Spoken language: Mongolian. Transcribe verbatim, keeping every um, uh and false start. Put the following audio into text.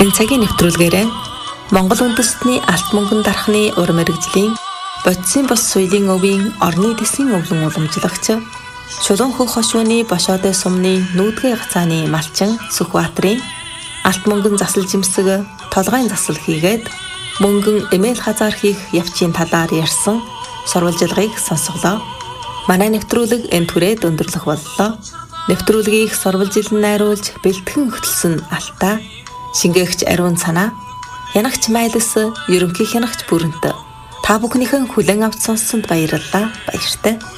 Энэ цагийн нэвтрүүлгээрээ Монгол үндэстний алт мөнгөн дархны урам мэрэгжлийн бодисын бос соёлын өвийн орны дэсгийн өвлөн уламжлагч Чулуун хөх хошууны бошоодой сумны нүүдгэй гацааны малчин Сүхбаатарын алт мөнгөн засал жимсэг толгойн засал хийгээд мөнгөн эмээл хазаар хийх явцын талаар ярьсан сурвалжилгыг сонсголоо. Манай нэвтрүүлэг энэ түрээд өндөрлөх боллоо. Нэвтрүүлгийг сурвалжилан найруулж бэлтгэн хөтлсөн Алтаа, шингээгч Ариун Санаа, хянагч Майлс, ерөнхий хянагч Бүрэнт. Та бүхнийхэн хүлээн авч сонссонд баярлалаа. Баяртай.